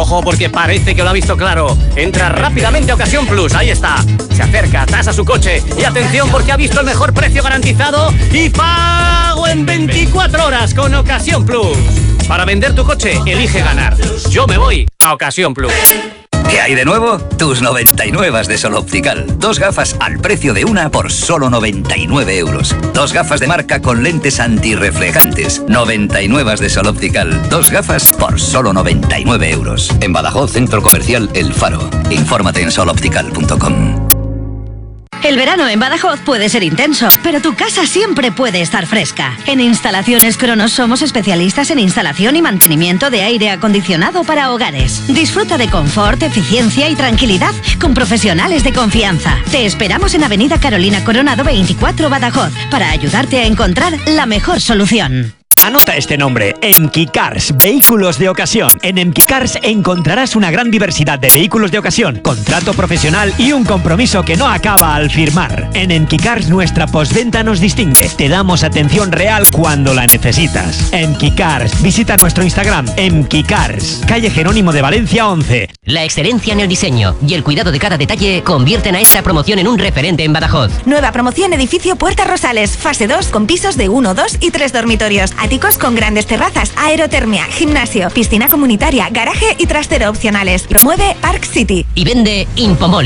Ojo, porque parece que lo ha visto claro. Entra rápidamente a Ocasión Plus, ahí está. Se acerca, tasa su coche. Y atención, porque ha visto el mejor precio garantizado y pago en 24 horas con Ocasión Plus. Para vender tu coche, elige ganar. Yo me voy a Ocasión Plus. ¿Qué hay de nuevo? Tus 99 de Sol Optical. 2 gafas al precio de una por solo 99 euros. 2 gafas de marca con lentes antirreflejantes. 99 de Sol Optical. 2 gafas por solo 99 euros. En Badajoz, Centro Comercial El Faro. Infórmate en soloptical.com. El verano en Badajoz puede ser intenso, pero tu casa siempre puede estar fresca. En Instalaciones Cronos somos especialistas en instalación y mantenimiento de aire acondicionado para hogares. Disfruta de confort, eficiencia y tranquilidad con profesionales de confianza. Te esperamos en Avenida Carolina Coronado 24 Badajoz para ayudarte a encontrar la mejor solución. Anota este nombre, Emki Cars, vehículos de ocasión. En Emki Cars encontrarás una gran diversidad de vehículos de ocasión, contrato profesional y un compromiso que no acaba al firmar. En Emki Cars nuestra postventa nos distingue. Te damos atención real cuando la necesitas. Emki Cars, visita nuestro Instagram, Emki Cars, calle Jerónimo de Valencia 11. La excelencia en el diseño y el cuidado de cada detalle convierten a esta promoción en un referente en Badajoz. Nueva promoción edificio Puertas Rosales, fase 2 con pisos de 1, 2 y 3 dormitorios. Áticos con grandes terrazas, aerotermia, gimnasio, piscina comunitaria, garaje y trastero opcionales. Promueve Park City. Y vende Infomol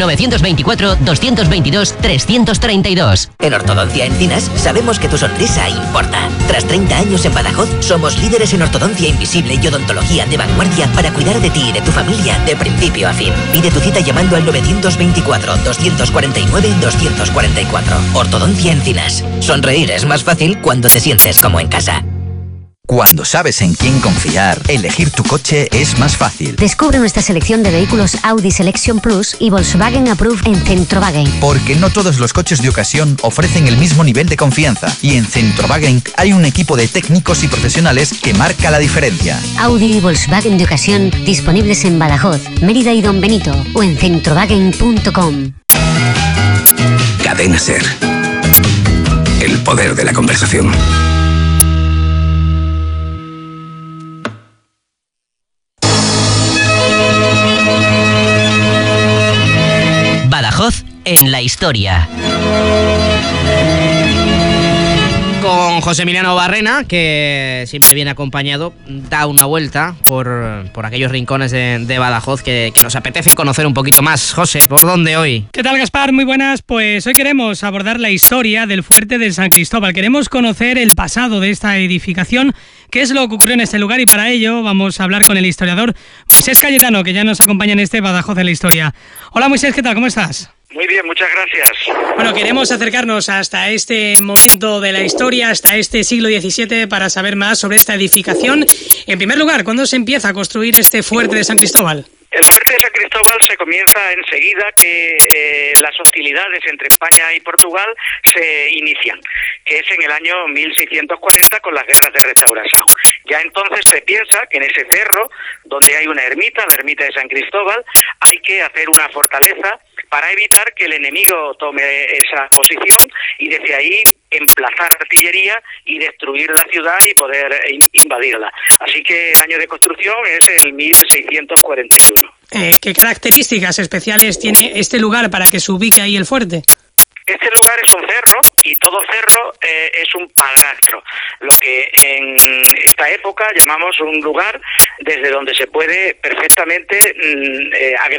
924-222-332. En Ortodoncia Encinas sabemos que tu sonrisa importa. Tras 30 años en Badajoz, somos líderes en ortodoncia invisible y odontología de vanguardia para cuidar de ti y de tu familia de principio a fin. Pide tu cita llamando al 924-249-244. Ortodoncia Encinas. Sonreír es más fácil cuando te sientes como en casa. Cuando sabes en quién confiar, elegir tu coche es más fácil. Descubre nuestra selección de vehículos Audi Selection Plus y Volkswagen Approved en Centrowagen. Porque no todos los coches de ocasión ofrecen el mismo nivel de confianza. Y en Centrowagen hay un equipo de técnicos y profesionales que marca la diferencia. Audi y Volkswagen de ocasión disponibles en Badajoz, Mérida y Don Benito o en centrowagen.com. Cadena SER. El poder de la conversación. Badajoz en la historia. Con José Emiliano Barrena, que siempre viene acompañado, da una vuelta por aquellos rincones de Badajoz que nos apetece conocer un poquito más. José, ¿por dónde hoy? ¿Qué tal, Gaspar? Muy buenas. Pues hoy queremos abordar la historia del fuerte de San Cristóbal. Queremos conocer el pasado de esta edificación, qué es lo que ocurrió en este lugar, y para ello vamos a hablar con el historiador Moisés Cayetano, que ya nos acompaña en este Badajoz de la historia. Hola, Moisés, ¿qué tal? ¿Cómo estás? Muy bien, muchas gracias. Bueno, queremos acercarnos hasta este momento de la historia, hasta este siglo XVII, para saber más sobre esta edificación. En primer lugar, ¿cuándo se empieza a construir este fuerte de San Cristóbal? El fuerte de San Cristóbal se comienza enseguida que las hostilidades entre España y Portugal se inician, que es en el año 1640 con las guerras de restauración. Ya entonces se piensa que en ese cerro, donde hay una ermita, la ermita de San Cristóbal, hay que hacer una fortaleza para evitar que el enemigo tome esa posición y desde ahí emplazar artillería y destruir la ciudad y poder invadirla. Así que el año de construcción es el 1641. ¿Qué características especiales tiene este lugar para que se ubique ahí el fuerte? Este lugar es un cerro y todo cerro es un padrastro, lo que en esta época llamamos un lugar desde donde se puede perfectamente